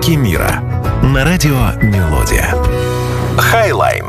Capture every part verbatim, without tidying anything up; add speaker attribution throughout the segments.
Speaker 1: Парки мира на радио Мелодия. Хай-Лайн.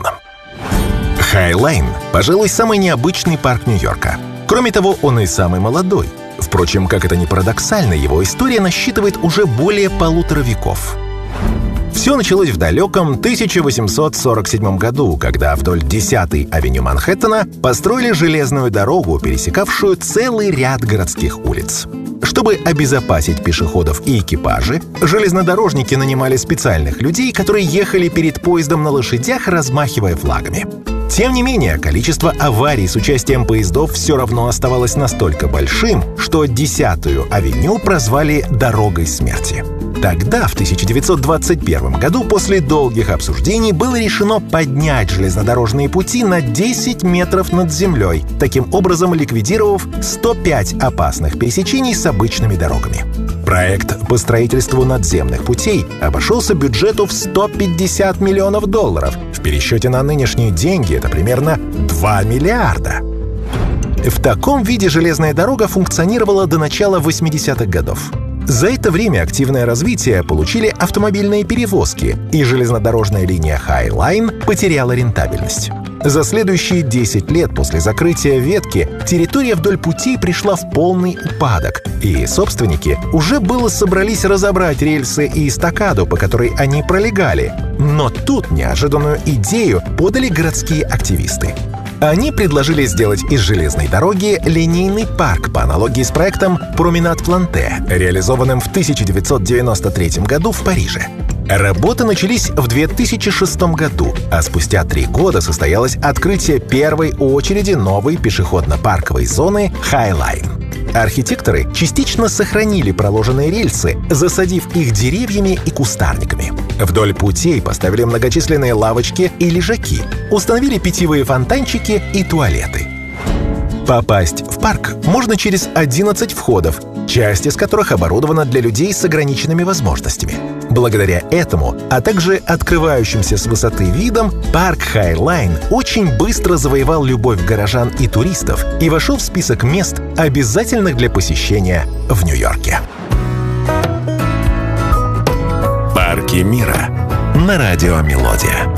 Speaker 1: Хай-Лайн, пожалуй, самый необычный парк Нью-Йорка. Кроме того, он и самый молодой. Впрочем, как это ни парадоксально, его история насчитывает уже более полутора веков. Все началось в далеком тысяча восемьсот сорок седьмом году, когда вдоль десятой авеню Манхэттена построили железную дорогу, пересекавшую целый ряд городских улиц. Чтобы обезопасить пешеходов и экипажи, железнодорожники нанимали специальных людей, которые ехали перед поездом на лошадях, размахивая флагами. Тем не менее, количество аварий с участием поездов все равно оставалось настолько большим, что десятую авеню прозвали «Дорогой смерти». Тогда, в тысяча девятьсот двадцать первом году, после долгих обсуждений, было решено поднять железнодорожные пути на десять метров над землей, таким образом ликвидировав сто пять опасных пересечений с обычными дорогами. Проект по строительству надземных путей обошелся бюджету в сто пятьдесят миллионов долларов. В пересчете на нынешние деньги это примерно два миллиарда. В таком виде железная дорога функционировала до начала восьмидесятых годов. За это время активное развитие получили автомобильные перевозки, и железнодорожная линия Хай-Лайн потеряла рентабельность. За следующие десять лет после закрытия ветки территория вдоль путей пришла в полный упадок, и собственники уже было собрались разобрать рельсы и эстакаду, по которой они пролегали. Но тут неожиданную идею подали городские активисты. Они предложили сделать из железной дороги линейный парк по аналогии с проектом «Променад Планте», реализованным в тысяча девятьсот девяносто третьем году в Париже. Работы начались в две тысячи шестом году, а спустя три года состоялось открытие первой очереди новой пешеходно-парковой зоны Хай-Лайн. Архитекторы частично сохранили проложенные рельсы, засадив их деревьями и кустарниками. Вдоль путей поставили многочисленные лавочки и лежаки, установили питьевые фонтанчики и туалеты. Попасть в парк можно через одиннадцать входов, часть из которых оборудована для людей с ограниченными возможностями. Благодаря этому, а также открывающимся с высоты видом, парк Хай-Лайн очень быстро завоевал любовь горожан и туристов и вошел в список мест, обязательных для посещения в Нью-Йорке. Парки мира на радио Мелодия.